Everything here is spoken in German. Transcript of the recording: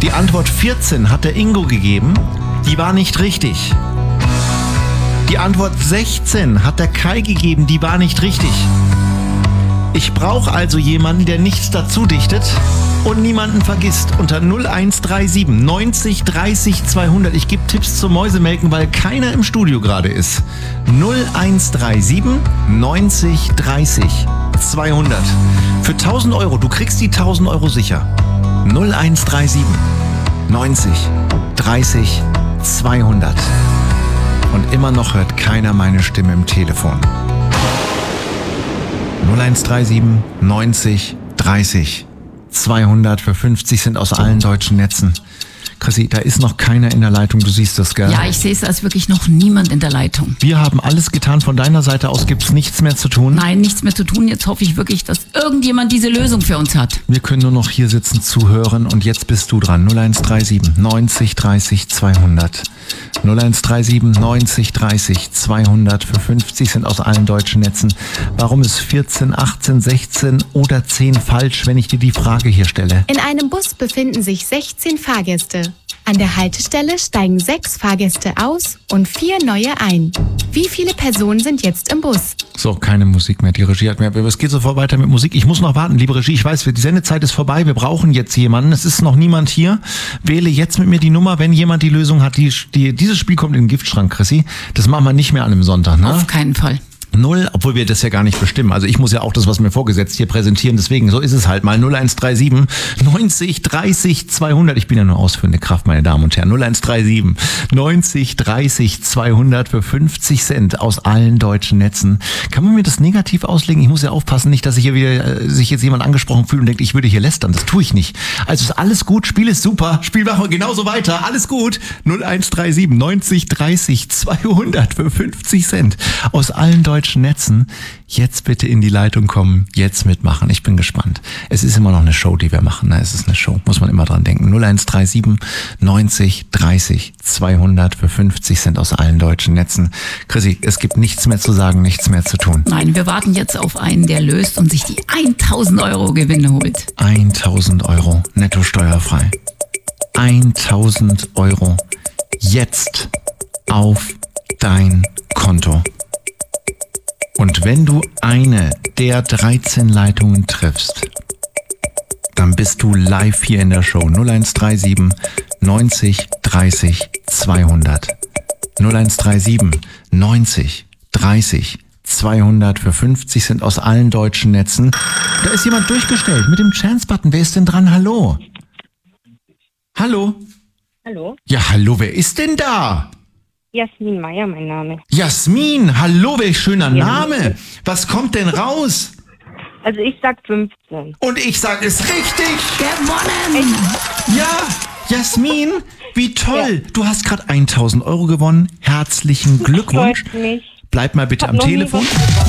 Die Antwort 14 hat der Ingo gegeben. Die war nicht richtig. Die Antwort 16 hat der Kai gegeben. Die war nicht richtig. Ich brauche also jemanden, der nichts dazu dichtet und niemanden vergisst. Unter 0137 90 30 200. Ich gebe Tipps zum Mäusemelken, weil keiner im Studio gerade ist. 0137 90 30 200. Für 1000 Euro, du kriegst die 1000 Euro sicher. 0137 90 30 200. Und immer noch hört keiner meine Stimme im Telefon. 0137 90 30 200 für 50 sind aus allen deutschen Netzen. Chrissy, da ist noch keiner in der Leitung, du siehst das, gell? Ja, ich sehe es, da ist wirklich noch niemand in der Leitung. Wir haben alles getan, von deiner Seite aus gibt's nichts mehr zu tun. Nein, nichts mehr zu tun. Jetzt hoffe ich wirklich, dass irgendjemand diese Lösung für uns hat. Wir können nur noch hier sitzen, zuhören und jetzt bist du dran. 0137 90 30 200. 0137 90 30 200 für 50 sind aus allen deutschen Netzen. Warum ist 14, 18, 16 oder 10 falsch, wenn ich dir die Frage hier stelle? In einem Bus befinden sich 16 Fahrgäste. An der Haltestelle steigen 6 Fahrgäste aus und 4 neue ein. Wie viele Personen sind jetzt im Bus? So, keine Musik mehr. Die Regie hat mehr. Es geht sofort weiter mit Musik. Ich muss noch warten, liebe Regie. Ich weiß, die Sendezeit ist vorbei. Wir brauchen jetzt jemanden. Es ist noch niemand hier. Wähle jetzt mit mir die Nummer, wenn jemand die Lösung hat. Dieses Spiel kommt in den Giftschrank, Chrissy. Das machen wir nicht mehr an einem Sonntag, ne? Auf keinen Fall. 0, obwohl wir das ja gar nicht bestimmen. Also ich muss ja auch das, was mir vorgesetzt hier präsentieren. Deswegen, so ist es halt mal. 0137 90 30 200. Ich bin ja nur ausführende Kraft, meine Damen und Herren. 0137 90 30 200 für 50 Cent aus allen deutschen Netzen. Kann man mir das negativ auslegen? Ich muss ja aufpassen, nicht, dass ich hier wieder sich jetzt jemand angesprochen fühlt und denkt, ich würde hier lästern. Das tue ich nicht. Also ist alles gut, Spiel ist super. Spiel machen wir genauso weiter. Alles gut. 0137 90 30 200 für 50 Cent aus allen deutschen Netzen. Jetzt bitte in die Leitung kommen, jetzt mitmachen. Ich bin gespannt. Es ist immer noch eine Show, die wir machen. Na, es ist eine Show, muss man immer dran denken. 0137 90 30 200 für 50 Cent aus allen deutschen Netzen. Chrissy, es gibt nichts mehr zu sagen, nichts mehr zu tun. Nein, wir warten jetzt auf einen, der löst und sich die 1000 Euro Gewinne holt. 1000 Euro netto steuerfrei. 1000 Euro jetzt auf dein Konto. Und wenn du eine der 13 Leitungen triffst, dann bist du live hier in der Show. 0137 90 30 200. 0137 90 30 200 für 50 sind aus allen deutschen Netzen. Da ist jemand durchgestellt mit dem Chance-Button. Wer ist denn dran? Hallo? Hallo? Hallo? Ja, hallo, wer ist denn da? Jasmin Meyer, mein Name. Jasmin, hallo, welch schöner Ja. Name. Was kommt denn raus? Also ich sag 15. Und ich sage es richtig. Gewonnen! Ja, Jasmin, wie toll. Du hast gerade 1000 Euro gewonnen. Herzlichen Glückwunsch. Freut mich. Bleib mal bitte Hab am noch nie Telefon. was